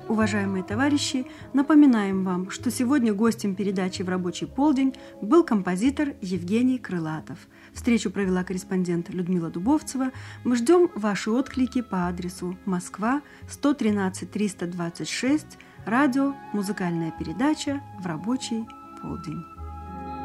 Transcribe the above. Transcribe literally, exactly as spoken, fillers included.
Уважаемые товарищи, напоминаем вам, что сегодня гостем передачи «В рабочий полдень» был композитор Евгений Крылатов. Встречу провела корреспондент Людмила Дубовцева. Мы ждем ваши отклики по адресу Москва, сто тринадцать триста двадцать шесть, радио, музыкальная передача «В рабочий полдень».